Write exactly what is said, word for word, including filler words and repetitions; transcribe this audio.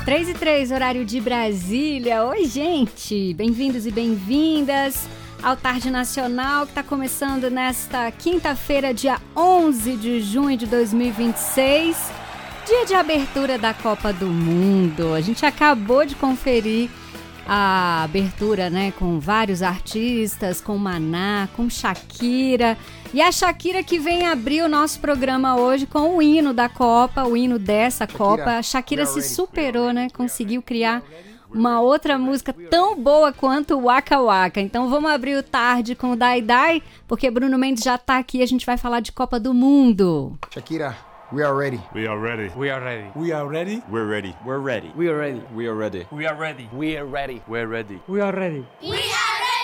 três e três, horário de Brasília. Oi, gente! Bem-vindos e bem-vindas ao Tarde Nacional, que está começando nesta quinta-feira, dia onze de junho de dois mil e vinte e seis, dia de abertura da Copa do Mundo. A gente acabou de conferir a abertura, né, com vários artistas, com Maná, com Shakira. E a Shakira que vem abrir o nosso programa hoje com o hino da Copa, o hino dessa Shakira, Copa. A Shakira se superou, né, conseguiu criar uma outra música tão boa quanto o Waka Waka. Então vamos abrir o tarde com o Dai Dai, porque Bruno Mendes já tá aqui, a gente vai falar de Copa do Mundo. Shakira, we are ready. We are ready. We are ready. We are ready. We're ready. We're ready. We are ready. We are ready. We are ready. We are ready. We're ready. We are ready. We are ready.